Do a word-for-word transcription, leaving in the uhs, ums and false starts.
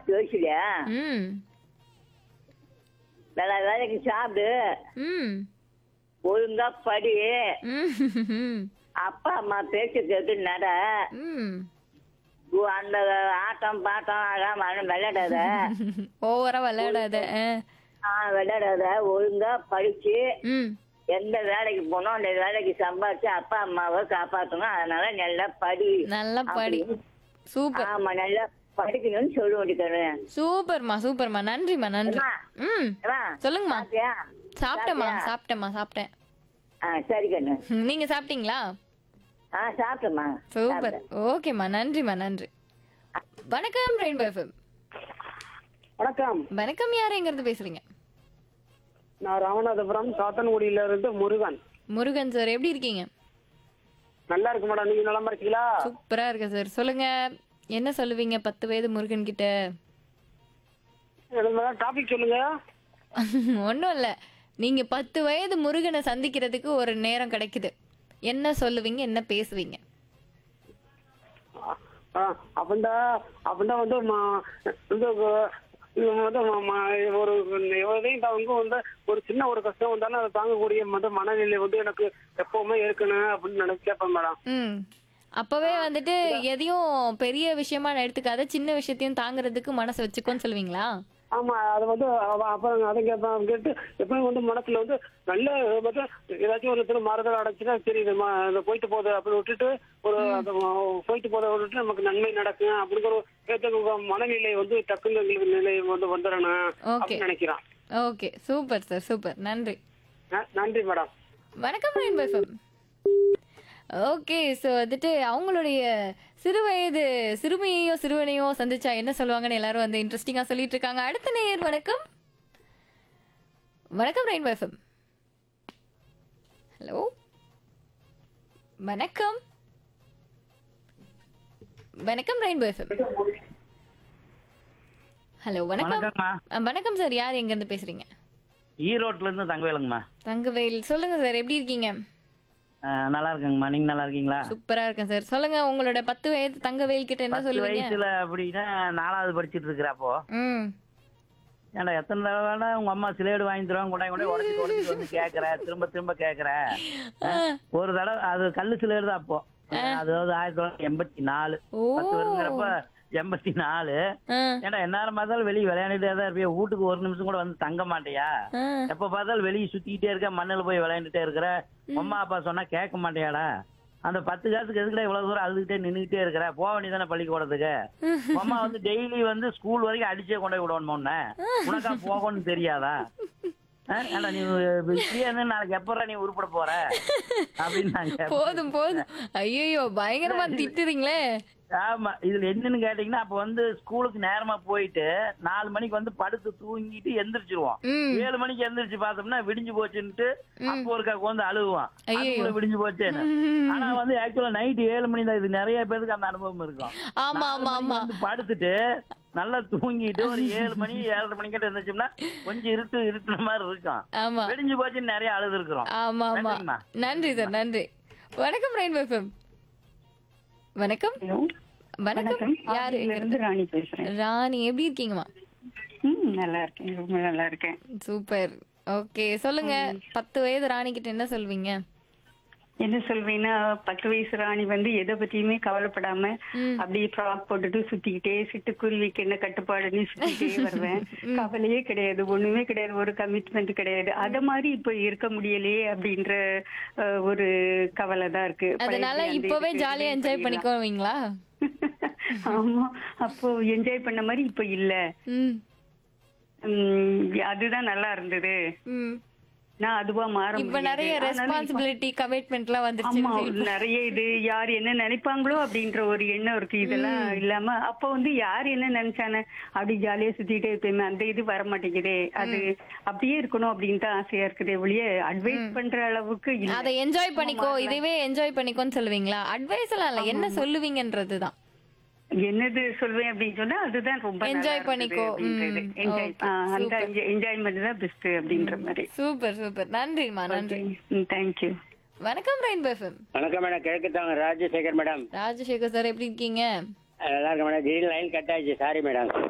பத்து வயசுல ம். நல்ல வேலைக்கு சாப்பிடு, ம். ஒழுங்கா படி, ம். அப்பா அம்மா பேச்சு கேட்டு நட, ம். உ- அந்த ஆட்டம் பாட்டம் அதெல்லாம் மன விளையாடாத. ஓவரா விளையாடாத. ஆ. ஆ விளையாடாத, ஒழுங்கா படிச்சு ம். எந்த வேலைக்கு போனோம் அந்த வேலைக்கு சம்பாதிச்சு அப்பா அம்மாவை காப்பாற்றணும். அதனால நல்லா படி. நல்லா படி. அப்படின்னு. சூப்பர். ஆமா, நல்லா படிக்கணும்னு சொல்ல வேண்டியது. சூப்பர்மா சூப்பர்மா நன்றிம்மா நன்றி. ம். சொல்லுங்கம்மா. சாப்பிட்டேம்மா சாப்பிட்டேம்மா சாப்பிட்டேன். ஆ சரி கண்ணு. ம், நீங்க சாப்பிட்டீங்களா? ஆ சாப்பிட்டேம்மா. சூப்பர். ஓகேம்மா நன்றிம்மா நன்றி. வணக்கம் ரெயின்போ எஃப்எம். வணக்கம். வணக்கம், யார் எங்க இருந்து பேசுறீங்க? நான் ராமநாதபுரம் சாத்தன்குடியில இருந்து முருகன். முருகன் சார், எப்படி இருக்கீங்க? நல்லா இருக்கு மேடம், நீங்க நலமா இருக்கீங்களா? சூப்பரா இருக்கு சார். சொல்லுங்க, என்ன சொல்லுவீங்க பத்து வயது முருகன் கிட்ட? டாபிக் சொல்லுங்க. ஒன்றும் இல்லை, நீங்க பத்து வயது முருகனை சந்திக்கிறதுக்கு ஒரு நேரம் கிடைக்குது, என்ன சொல்லுவீங்க, என்ன பேசுவீங்க? அப்படின்டா அப்படின்டா வந்து ம- இந்த இது வந்து ம- ம- ஒரு எதையும் அவங்க வந்து ஒரு சின்ன ஒரு கஷ்டம் வந்தாலும் அதை தாங்கக்கூடிய வந்து மனநிலை வந்து எனக்கு எப்பவுமே இருக்கணும் அப்படின்னு நினைச்சு கேட்பேன் மேடம். ம். அப்பவே வந்துட்டு எதையும் பெரிய விஷயமா எடுத்துக்காத, சின்ன விஷயத்தையும் தாங்குறதுக்கு மனசை வச்சுக்கோன்னு சொல்லுவீங்களா? ஆமா, அது வந்து அவ- அப்புறம் அதை கேட்பேன் கேட்டு எப்பவும் வந்து மனசுல வந்து நல்ல வந்து ஏதாச்சும் ஒரு இடத்துல மாறுதல் அடைச்சுன்னா சரி இது ம- இது போயிட்டு போகுது அப்படி விட்டுட்டு ஒரு அது ம- போயிட்டு போதை விட்டுட்டு நமக்கு நன்மை நடக்கும் அப்படிங்கிற ஒரு ஏத்த மனநிலை வந்து டக்குன்னு எங்களுக்கு நிலை வந்து வந்துடணும் ஓகே. அப்படின்னு நினைக்கிறான். ஓகே, சூப்பர் சார், சூப்பர், நன்றி. ந- நன்றி மேடம். வணக்கம் ரெயின்போ எஃப்எம். ஓகே, ஸோ வந்துட்டு அவங்களுடைய சிறு வயது சிறுமியையோ சிறுவனையோ சந்திச்சா என்ன சொல்லுவாங்கன்னு எல்லாரும் வந்து இன்ட்ரெஸ்டிங்கா சொல்லிட்டு இருக்காங்க. அடுத்த நேயர் வணக்கம். வணக்கம் ரெயின்போ எஃப்எம். ஹலோ வணக்கம். வணக்கம் ரெயின்போ எஃப்எம். ஹலோ வணக்கம். வணக்கம்மா. அஹ், வணக்கம் சார், யார் எங்க இருந்து பேசுறீங்க? ஈரோட்ல இருந்து தங்கவேலுங்கம்மா. தங்கவேல், சொல்லுங்க சார், எப்படி இருக்கீங்க? அஹ், நல்லா இருக்குங்கம்மா, நீங்க நல்லா இருக்கீங்களா? சூப்பரா இருக்கேன் சார். சொல்லுங்க, உங்களோட பத்து வயது தங்கவேல் கிட்ட என்ன பத்து சொல்லுவீங்க? வயசுல அப்படின்னா நாலாவது படிச்சிட்டு இருக்கிறப்போ ம். ஏன்டா எத்தனை தடவை உங்க அம்மா சிலேடு வாங்கி தருவாங்க கொண்டாய் கொண்டாய் உடச்சிட்டு உடச்சிட்டு வந்து கேட்கற, திரும்ப திரும்ப கேட்கற. ஒரு தடவை அது கல்லு சிலேடு தான் அப்போ, அதாவது ஆயிரத்தி தொள்ளாயிரத்தி எண்பத்தி நாலு ஓ. பத்து வருங்கிறப்ப எண்பத்தி நாலு. ஆ, ஏன்டா எந்நேரம் பார்த்தாலும் வெளியே விளையாண்டுட்டே தான் இருப்பியா, வீட்டுக்கு ஒரு நிமிஷம் கூட வந்து தங்க மாட்டியா? ஆ. எப்ப பார்த்தாலும் வெளியே சுத்திக்கிட்டே இருக்க, மண்ணில் போய் விளையாண்டுட்டே இருக்கிற, அம்மா அப்பா சொன்னா கேட்க மாட்டியாடா? அந்த பத்து காசுக்கு எதுக்குடா இவ்வளவு தூரம் அழுதுகிட்டே நின்றுகிட்டே இருக்கிற, போக வேண்டியதானே பள்ளிக்கூடத்துக்கு. அம்மா வந்து டெய்லி வந்து ஸ்கூல் வரைக்கும் அடிச்சே கொண்டு போய் விடணும் உன்ன, உனக்கா போகணும்னு தெரியாதா? ஆ, ஏன்டா நீ இப்படியே இருந்து நாளைக்கு எப்படா நீ உருப்பட போற அப்படின்னு நான் கேட்பேன். போதும் போதும். ஐயோ, பயங்கரமா திட்டுறீங்களே. ஆமா, இதுல என்னன்னு கேட்டீங்கன்னா அப்ப வந்து ஸ்கூலுக்கு நேரமா போயிட்டு நாலு மணிக்கு வந்து படுத்து தூங்கிட்டு எந்திரிச்சிருவோம். ம். ஏழு மணிக்கு எந்திரிச்சு பார்த்தோம்னா விடிஞ்சு போச்சுன்ட்டு அப்போ ஒருக்கா வந்து அழுகுவான், ஐயையோ. அதுக்குள்ள விடிஞ்சு போச்சேன்னு. ஆனா வந்து ஆக்சுவலா நைட் ஏழு மணி தான். இது நிறைய பேருக்கு அந்த அனுபவம் இருக்கும். ஆமா நாலு ஆமா மணிக்கு ஆமா. வந்து படுத்துட்டு நல்லா தூங்கிட்டு ஒரு ஏழு மணி ஏழரை மணிக்கிட்ட இருந்துச்சோம்னா கொஞ்சம் இருட்டு இருட்டுன மாதிரி இருக்கும். ஆமா விடிஞ்சு போச்சுன்னு நிறைய அழுது இருக்கிறோம். ஆமா ஆமா. நன்றிம்மா. நன்றி சார், நன்றி. வணக்கம் ரெயின்போ எஃப்எம். வணக்கம். ஹலோ, வணக்கம், யாரு? ஆதியில இருந்து ராணி பேசுறேன். ராணி, எப்படி இருக்கீங்கம்மா? ம் நல்லா இருக்கேன், ரொம்ப நல்லா இருக்கேன். சூப்பர். ஓகே, சொல்லுங்க, பத்து வயது ராணி கிட்ட என்ன சொல்வீங்க? என்ன சொல்வேன்னா, பத்து வயசு ராணி வந்து எதை பத்தியுமே கவலைப்படாம ம். அப்படியே ஃப்ராக் போட்டுட்டு சுத்திக்கிட்டே சிட்டுக்குருவிக்கு என்ன கட்டுப்பாடுன்னு சுத்திக்கிட்டே வருவேன். கவலையே கிடையாது, ஒண்ணுமே கிடையாது, ஒரு கமிட்மெண்ட் கிடையாது. அத மாதிரி இப்ப இருக்க முடியலையே அப்படின்ற அஹ், ஒரு கவலை தான் இருக்கு. அதனால பழைய அந்த இப்பவே இதுக்கு ஜாலியா relate என்ஜாய் பண்ணிடலாம். பண்ணிக்கோவீங்களா? ஆமா, அப்போ என்ஜாய் பண்ண மாதிரி இப்ப இல்ல. ம். உம், அதுதான் நல்லா இருந்தது. ம். நான் அதுவா மாற இப்ப முடியாது. நிறைய ஆனாலும் இப்ப- ரெஸ்பான்சிபிலிட்டி கமிட்மெண்ட் எல்லாம் ஆமா, வந்துருச்சு. நிறைய இது யார் என்ன நினைப்பாங்களோ அப்படின்ற ஒரு எண்ணம் இருக்கு. இதெல்லாம் இல்லாம அப்ப வந்து யார் என்ன நினைச்சானே அப்படி ஜாலியா சுத்திட்டே இருப்பேன், அந்த இது வர மாட்டேங்குதே. அது அப்படியே இருக்கணும் அப்படின்னு தான் ஆசையா இருக்குது. ஒழிய அட்வைஸ் பண்ற அளவுக்கு இல்ல. அதை என்ஜாய் பண்ணிக்கோ, இதுவே என்ஜாய் பண்ணிக்கோன்னு சொல்லுவீங்களா? அட்வைஸ் எல்லாம் இல்ல, என்ன சொல்லுவீங்கன்றதுதான். என்னது சொல்வேன் அப்படின்னு சொன்னா அதுதான் ரொம்ப நல்லா Enjoy இருக்குது பண்ணிக்கோ. அப்படின்றது. ம், Enjoy- okay, ஆ, அந்த super. என்ஜாய்மெண்ட் தான் பெஸ்ட் அப்படின்ற மாதிரி. சூப்பர் சூப்பர், நன்றிமா நன்றி. தேங்க்யூ. வணக்கம் ரெயின்போ எஃப்எம். வணக்கம் madam, கிழக்குத்தாங்க Rajasekar madam. Rajasekar sir, எப்படி இருக்கீங்க? நல்லா இருக்கு மேடம். திடீர்னு லைன் கட் ஆயிடுச்சு, சாரி மேடம்.